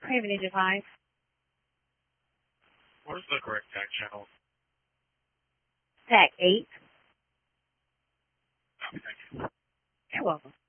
Primitive device. What is the correct tax channel? TAC 8. Copy, thank you. You're welcome.